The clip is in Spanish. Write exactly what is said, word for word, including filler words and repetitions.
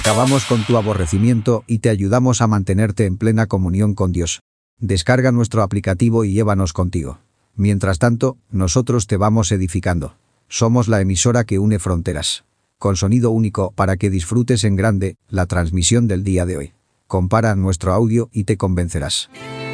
Acabamos con tu aborrecimiento y te ayudamos a mantenerte en plena comunión con Dios. Descarga nuestro aplicativo y llévanos contigo. Mientras tanto, nosotros te vamos edificando. Somos la emisora que une fronteras. Con sonido único para que disfrutes en grande la transmisión del día de hoy. Compara nuestro audio y te convencerás.